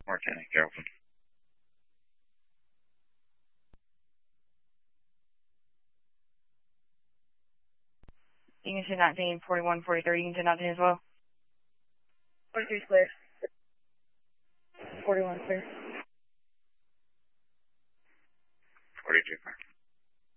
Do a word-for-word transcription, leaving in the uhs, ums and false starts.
Martini, Carrollton. You can send nineteen, forty-one, forty-three. You can send nineteen as well. forty-three clear. forty-one clear.